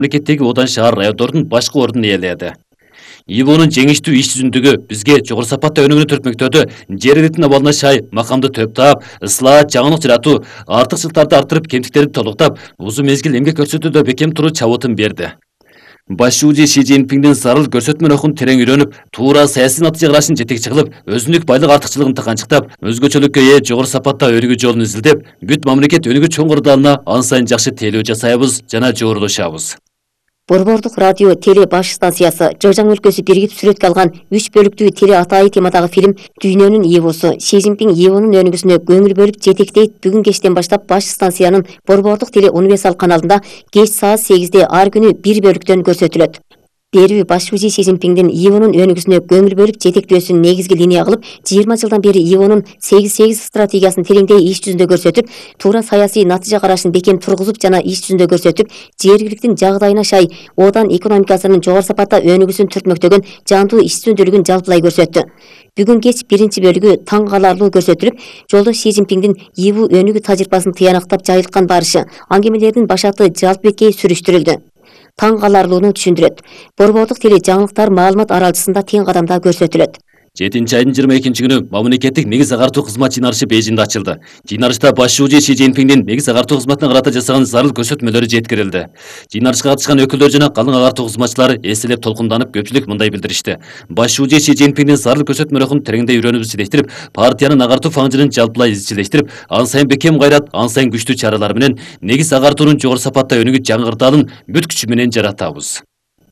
мамлекеттеги одан шаар райондордун башкы ордун ээледи. ИВОнун жеңиштүү иш жүзүндөгү бизге жогору сапатта өнүгүүнү түртмөктөдө жергиликтүү абалына шай макамды төп таап, ыслаат, жаңылык жаратуу, артыкчылыктарды арттырып, кемтиктерди толуктап, узун мезгил эмгек көрсөтүүдө бекем туруу чабытын берди. Башчы Ши Цзиньпиндин зарыл көрсөтмө рухун терең үйрөнүп, туура саясий натыйжага карашын жетекчи кылып, өзүндүк байлык артыкчылыгын тыканчыктап, өзгөчөлүккө ээ жогору сапатта өнүгүү жолун изилдеп, бүт мамлекет өнүгүү чоң кырдаалына ан сайын жакшы тейлөө жасайбыз жана жогорулашабыз. Борбордук радио теле баш станциясы Жожаң өлкөсү биригип сүрөткө алган 3 бөлүктүү теле атайы темадагы фильм Дүйнөнүн ИВОсу Ши Цзиньпин ИВОнун өнүгүүсүнө көңүл бөлүп жетектейт. Бүгүн кечтен баштап баш станциянын Борбордук теле универсал каналында кеч саат 8-де ар күнү бир бөлүктөн көрсөтүлөт. Берүү башчы Ши Цзиньпиндин ИВОнун өнүгүүсүнө көңүл бөлүп жетектөөсүн негизги линия кылып, 20 жылдан бери ИВОнун 8-8 стратегиясын тереңдей иш жүзүндө көрсөтүп, туура саясий натыйжа карашын бекем тургузуп жана иш жүзүндө көрсөтүп, жергиликтин жагдайына шай одан экономикасынын жогору сапатта өнүгүүсүн түртмөктөгөн жандуу ишчөндүүлүгүн жалпылай көрсөттү. Бүгүн кеч биринчи бөлүгү таң каларлуу көрсөтүлүп, жолдо Ши Цзиньпиндин ИВО өнүгүү тажрыйбасын тыянактап жайылткан барышы, аңгемелердин башаты жалпы беткей сүрүштүрүлдү. Таң каларлууну түшүндүрөт. Борбордук теле жаңылыктар маалымат аралчысында тең кадамда көрсөтүлөт. 7 айдын 22 күнү мамлекеттик негиз агартуу кызмат жыйнарышы Бейжиңде ачылды. Жыйнарышта башчы Ши Цзиньпиндин негиз агартуу кызматына карата жасаган зарыл көрсөтмөлөрү жеткирилди. Жыйнарышка катышкан өкүлдөр жана калың агартуу кызматчылары эселеп толкунданып, көпчүлүк мындай билдиришти. Башчы Ши Цзиньпиндин зарыл көрсөтмө рухун тереңдей үйрөнүп изилдештирип, партиянын агартуу фаңжырын жалпылай изчилештирип, ан сайын бекем кайрат, ан сайын күчтүү чаралар менен негиз агартуунун жогору сапатта өнүгүү жаңы кырдаалын бүт күчү менен жаратабыз.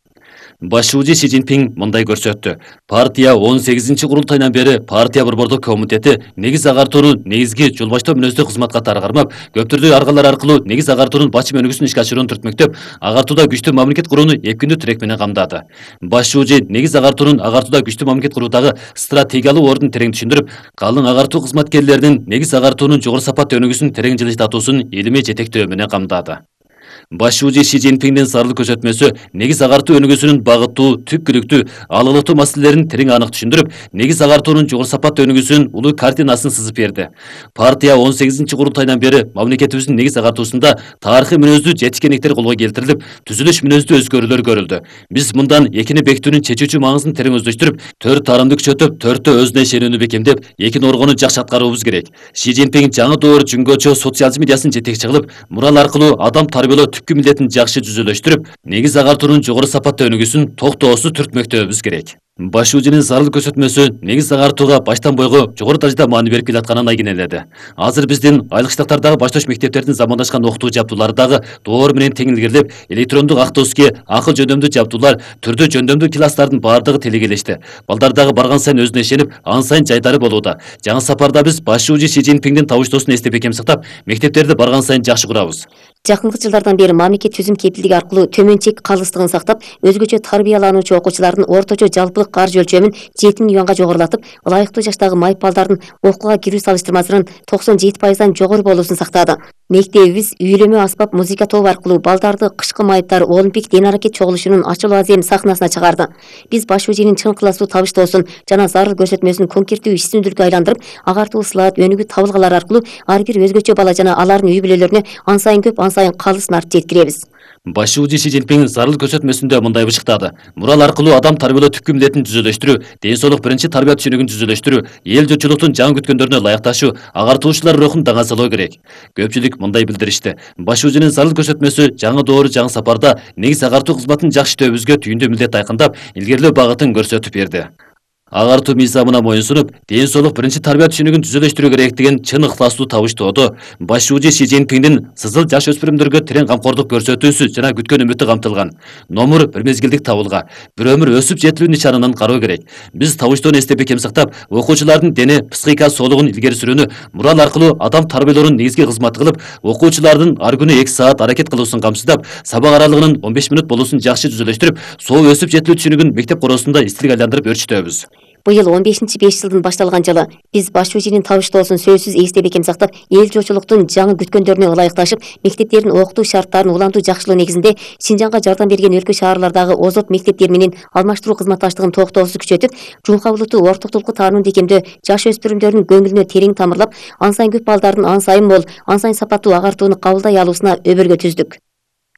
Башчы Ши Цзиньпин мындай көрсөттү. Партия 18-курултайынан бери партия борбордук комитети негиз агартууну негизги жол баштоо мүнөздүү кызмат катары кармап, көп түрдүү аргалар аркылуу негиз агартуунун бачым өнүгүүсүн ишке ашырууну түртмөктөп, агартууда күчтүү мамлекет курууну эпкиндүү тирек менен камдады. Башчы негиз агартуунун агартууда күчтүү мамлекет куруудагы стратегиялык ордун терең түшүндүрүп, калың агартуу кызматкерлеринин негиз агартуунун жогору сапатта өнүгүүсүн терең жылыштатуусун илимий жетектөө менен камдады. Башчы Ши Цзиньпиндин зарыл көрсөтмөсү негиз агартуу өнүгүүсүнүн багыттуу, түпкүлүктүү, алгылыктуу маселелерин терең анык түшүндүрүп, негиз агартуунун жогору сапатта өнүгүүсүнүн улуу картинасын сызып берди. Партия 18-курултайдан бери мамлекетибиздин негиз агартуусунда тарыхый мүнөздүү жетишкендиктер колго келтирилип, түзүлүш мүнөздүү өзгөрүүлөр көрүлдү. Биз мындан экини бекитүүнүн чечүүчү маңызын терең өздөштүрүп, 4 тарымды күчөтүп, 4тө өзүнө ишенүүнү бекемдеп, экини оргону жакшы аткаруубуз керек. Ши Цзиньпин жаңы доор жүнгөчө социализм идеясын жетекчи кылып, мурал аркылуу адам тарбиялоо түпкү милдетин жакшы түзүлөштүрүп, негиз агартуунун жогору сапатта өнүгүүсүн токтоосуз түртмөктөбүз керек. Башчынын зарыл көрсөтмөсү негиз агартууга баштан бойго жогору даражада маани берип келатканын айгинеледи. Азыр биздин айлык штаттардагы баштош мектептердин замандашкан окутуу жабдуулары дагы доор менен тең илгерилеп, электрондук автобуске акыл жөндөмдүү жабдуулар, түрдүү жөндөмдүү класстардын баардыгы телегелешти. Балдар дагы барган сайын өзүнө ишенип, ан сайын жайдары болууда. Жаңы сапарда биз башчы Ши Цзиньпиндин табыштоосун эстеп бекем сактап, мектептерди барган сайын жакшы курабыз. Жакынкы жылдардан бери мамлекет түзүм кепилдиги аркылуу төмөн чек калыстыгын сактап, өзгөчө тарбиялануучу окуучулардын орточо жалпылык каржы өлчөмүн 7 миллионга жогорулатып, ылайыктуу жаштагы майыппалдардын окууга кирүү салыштырмасынын 97%дан жогору болуусун сактады. Мектебибиз үйлөмө аспап музыка тобу аркылуу балдарды кышкы майыптар Олимпик ден аракет чогулушунун ачылуу азем сахнасына чыгарды. Биз башчынын чын ыкыластуу табыштоосун жана зарыл көрсөтмөсүн конкерттүү ишсүндүлүккө айландырып, агартуу ысылаат өнүгүү табылгалар аркылуу ар бир өзгөчө бала жана алардын үй бүлөлөрүнө ан сайын көп, ан сайын калыс нарт жеткиребиз. Башчы Ши Цзиньпин зарыл көрсөтмөсүндө мындай бышыктады. Мурал аркылуу адам тарбиялоо түпкү милдетин түзүлөштүрүү, ден соолук биринчи тарбия түшүнүгүн түзүлөштүрүү, эл журтчулуктун жаңы күткөндөрүнө ылайыкташуу, агартуучулар рухун даңазалоо керек. Көпчүлүк мындай билдиришти. Башчынын зарыл көрсөтмөсү жаңы доору жаңы сапарда негиз агартуу кызматын жакшы иштөөбүзгө түйүндүү милдет айкындап, илгерилөө багытын көрсөтүп берди. Агартуу мыйзамына моюнсунуп, ден соолук биринчи тарбия түшүнүгүн түзүлөштүрүү керектигин чын ыкыластуу табыштоодо башчы Ши Цзиньпиндин сызыл жаш өспүрүмдөргө терең камкордук көрсөтүүсү жана күткөн үмүтү камтылган. Номур бир мезгилдик табылга, бир өмүр өсүп жетилүү нишанынан кароо керек. Биз табыштоону эстеп бекем сактап, окуучулардын дене психика соолугун илгери сүрүүнү мурал аркылуу адам тарбиялоонун негизги кызматы кылып, окуучулардын ар күнү 2 саат аракет кылуусун камсыздап, сабак аралыгынын 15 мүнөт болуусун жакшы түзүлөштүрүп, соо өсүп жетилүү түшүнүгүн мектеп короосунда истилик айландырып өрчүтөбүз. Быйыл 15-5 жылдын башталган жылы биз башчынын табыштоосун сөзсүз эстеп бекем сактап, эл журтчулуктун жаңы күткөндөрүнө ылайыкташып, мектептердин окутуу шарттарын улантуу жакшылоо негизинде Синжанга жардам берген өлкө шаарлардагы озот мектептер менен алмаштыруу кызматташтыгын токтоосуз күчөтүп, жука булуту ортоктулукту таанууну бекемдөө жаш өспүрүмдөрдүн көңүлүнө терең тамырлап, ан сайын көп балдардын ан сайын мол, ан сайын сапаттуу агартууну кабылдай алуусуна өбөргө түздүк.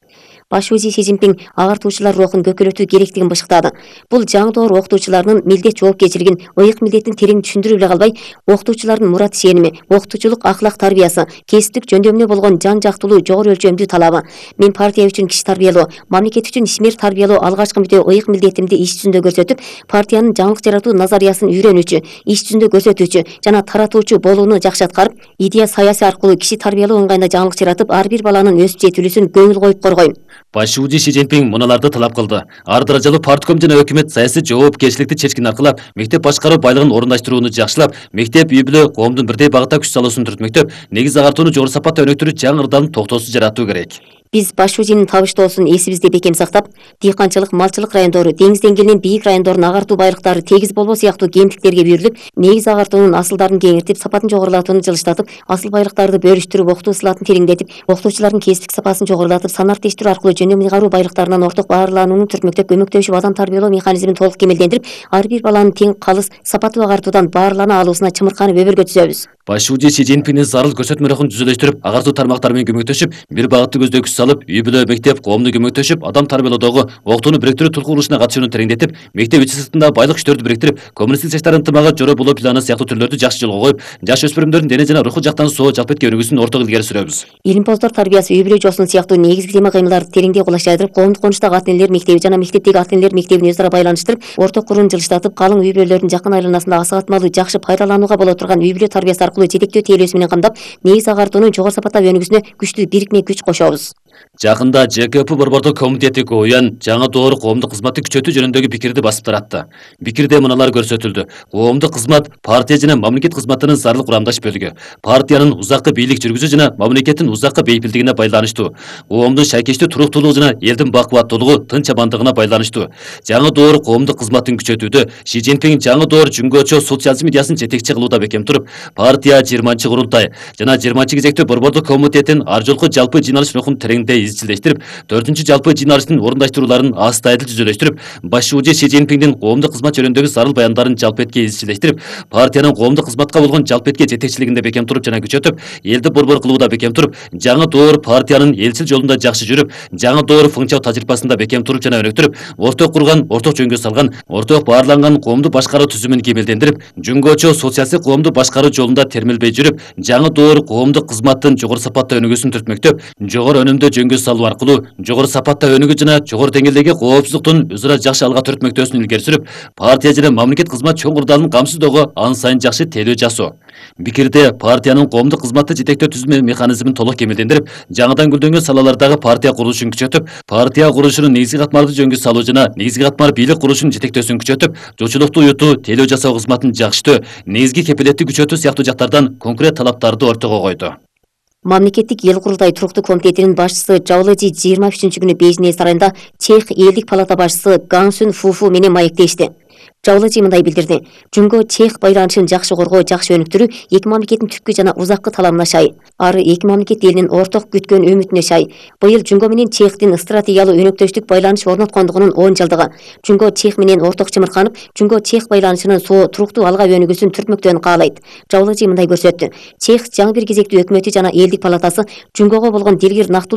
Баш узи Си Цзиньпин агартуучулар рухун көкөлөтүү керектигин бышыктады. Бул жаңы доор окутуучулардын милдет жоопкерчилигин, ыйык милдеттин тереңин түшүндүрүп эле калбай, окутуучулардын мурат сеними, окутуучулук аклак тарбиясы, кесиптик жөндөмүнө болгон жан жактылуу жогору өлчөмдүү талабы. Мен партия үчүн киши тарбиялоо, мамлекет үчүн ишмер тарбиялоо алгачкы мүдө ыйык милдетимди иш жүзүндө көрсөтүп, партиянын жаңылык жаратуу назариясын үйрөнүүчү, иш жүзүндө көрсөтүүчү жана таратуучу болууну жакшы аткарып, идея саясий аркылуу киши тарбиялоо ыңгайында жаңылык жаратып, ар бир баланын өсүп жетүүлүүсүн көңүл коюп коргойм. Баш узи Си Цзиньпин муналарды талап кылды. Ар даражалуу партком жана өкмөт саясий жоопкерчиликти чечкин аркылап, мектеп башкаруу байлыгын орундаштырууну жакшылап, мектеп үй бүлө коомдун бирдей багытта күч салуусун түртмөктөп, негиз агартууну жогору сапатта өнүктүрүү жаңы ырдалын токтоосуз жаратуу керек. Биз баш узинин табыштоосун эсибизде бекем сактап, дыйканчылык, малчылык райондору, деңиз деңгээлинин бийик райондорунун агартуу байлыктары тегиз болбоо сыяктуу кемтиктерге бүйүрүлүп, негиз агартуунун асылдарын кеңиртип, сапатын жогорулатууну жылыштатып, асыл байлыктарды бөлүштүрүп, окутуу сылатын тереңдетип, окутуучулардын кесиптик сапасын жогорулатып, сан арттештирүү аркылуу жөнөм ыйгаруу байлыктарынан орток баарланууну түртмөктөп, көмөктөшүп, адам тарбиялоо механизмин толук кемелдендирип, ар бир баланын тең, калыс, сапаттуу агартуудан баарлана алуусуна чымырканып өбөлгө түзөбүз. Баш узи Си Цзиньпиндин зарыл көрсөтмө рухун түзүлүштүрүп, агартуу тармактары менен көмөктөшүп, бир багытты көздөй күч салып, үй бүлө, мектеп, коомду көмөктөшүп, адам тарбиялоодогу окутууну бириктирүү тул курулушуна катышууну тереңдетип, мектеп ичи сыртындагы байлык күчтөрдү бириктирип, коммунисттик жаштар ынтымагы, жоро болуу планы сыяктуу түрлөрдү жакшы жолго коюп, жаш өспүрүмдөрдүн дене жана руху жактан соо жалп эткен өнүгүүсүн ортого илгери сүрөбүз. Илимпоздор тарбиясы, үй бүлө жосун сыяктуу негизги тема кыймылдарды тереңдей кулаштырып, коомдук конуштагы ата энелер мектеби жана мектептеги ата энелер мектебин өз ара байланыштырып, орток курууну жылыштатып, калың үй бүлөлөрдүн жакын айланасында асыгатмалуу жакшы пайдаланууга боло турган үй бүлө тарбиясы аркылуу жетектөө тейлөөсү менен камдап, негиз агартуунун жогору сапатта өнүгүүсүнө күчтүү бирикме күч кошобуз. Жакында ЖКП борбордук комитети КОЯН жаңы доор коомдук кызматты күчөтүү жөнүндөгү пикирди басып таратты. Пикирде мыналар көрсөтүлдү. Коомдук кызмат партия жана мамлекет кызматынын зарыл курамдаш бөлүгү. Партиянын узаккы бийлик жүргүзүү жана мамлекеттин узаккы бейпилдигине байланыштуу. Коомдун шайкечтүү туруктуулугу жана элдин бакубаттуулугу, тынч абандыгына байланыштуу. Жаңы доор коомдук кызматын күчөтүүдө Си Цзиньпин жаңы доор жүнгөчө социализм идеясын жетекчи кылууда бекем туруп, партия 20-курултай жана 20-кезектүү борбордук комитеттин ар жолку жалпы жыйналыш рухун тереңдей изчилдештирип, 4-жалпы жыйналыштын орундаштырууларын астайдыл түзүлөштүрүп, баш узи Си Цзиньпиндин коомдук кызмат жөнүндөгү зарыл баяндарын жалп этке изчилештирип, партиянын коомдук кызматка болгон жалп этке жетекчилигинде бекем туруп жана күчөтүп, элди борбор кылууда бекем туруп, жаңы доор партиянын элчил жолунда жакшы жүрүп, жаңы доор функция тажрыйбасында бекем туруп жана өнүктүрүп, орток курган, орток жөнгө салган, орток баарланган коомду башкаруу түзүмүн кемелдендирип, жүнгөчө социалдык коомду башкаруу жолунда термелбей жүрүп, жаңы доор коомдук кызматтын жогору сапатта өнүгүүсүн түртмөктөп, жогору өнүмдүү жөнгө салуу аркылуу жогору сапатта өнүгүү жана жогору деңгээлдеги коопсуздуктун өз ара жакшы алга түртмөктөөсүн илгери сүрүп, партия жана мамлекет кызмат чоң курдалын камсыздоого ан сайын жакшы тейлөө жасоо. Пикирде партиянын коомдук кызматты жетектөө түзмө механизмин толук кемелдендирип, жаңыдан гүлдөнгөн салалардагы партия курулушун күчөтүп, партия курулушунун негизги катмарды жөнгө салуу жана негизги катмар бийлик курулушунун жетектөөсүн күчөтүп, жочулукту уютуу, тейлөө жасоо кызматын жакшытөө, негизги кепилетти күчөтүү сыяктуу жактардан конкрет талаптарды ортого койду. Мамлекеттик эл курултай туруктуу комитетинин башчысы Жаулыжи 23-күнү Бейжиң сарайында Чех элдик палата башчысы Гансүн Фуфу менен маектешти. Жаулыжи мындай билдирди. Жүнгө Чех байланышын жакшы коргоо, жакшы өнүктүрүү эки мамлекеттин түпкү жана узаккы талабына шай. Ары эки мамлекет элинин орток күткөн үмүтүнө шай. Быйыл Жүнгө менен Чехтин стратегиялуу өнөктөштүк байланыш орноткондугунун 10 жылдыгы. Жүнгө Чех менен орток чымырканып, Жүнгө Чех байланышынын соо туруктуу алга өнүгүүсүн түртмөктөн каалайт. Жаулыжи мындай көрсөттү. Чех жаңы бир кезектүү өкмөтү жана элдик палатасы Жүнгөгө болгон дилгир нактылуу